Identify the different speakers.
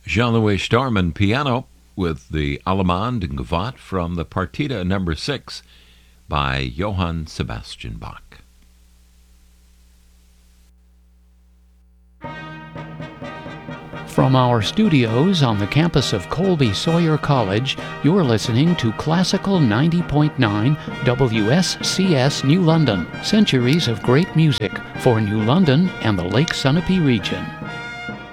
Speaker 1: Jean-Louis Starman piano with the Allemande and Gavotte from the Partita No. 6 by Johann Sebastian Bach.
Speaker 2: From our studios on the campus of Colby Sawyer College, you're listening to Classical 90.9 WSCS New London, centuries of great music for New London and the Lake Sunapee region.